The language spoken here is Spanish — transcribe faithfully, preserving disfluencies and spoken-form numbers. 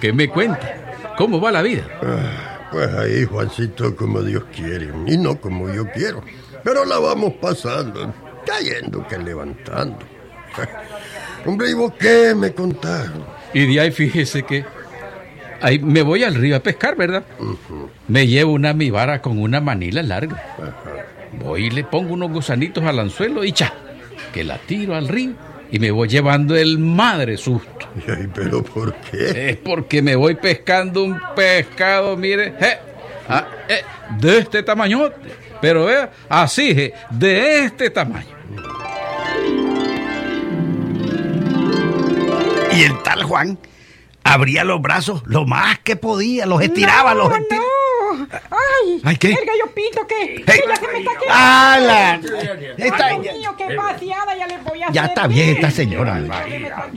¿qué me cuenta? ¿Cómo va la vida? Ah, pues ahí, Juancito, como Dios quiere, y no como yo quiero. Pero la vamos pasando, cayendo que levantando. Hombre, ¿y vos qué me contás? Y de ahí fíjese que ahí me voy al río a pescar, ¿verdad? Uh-huh. Me llevo una mi vara con una manila larga. Uh-huh. Voy y le pongo unos gusanitos al anzuelo y cha, que la tiro al río y me voy llevando el madre susto. Ay, ¿pero por qué? Es porque me voy pescando un pescado, mire, eh, ah, eh, de este tamañote, pero vea, así, eh, de este tamaño. Y el tal Juan abría los brazos lo más que podía, los estiraba, no, los estiraba. No, ay, ¿Ay, qué? El gallo pinto que, Hey. que ya se me está quedando. ¡Hala! Ay, Está, Dios mío, qué paseada ya les voy a ya hacer. está bien esta señora.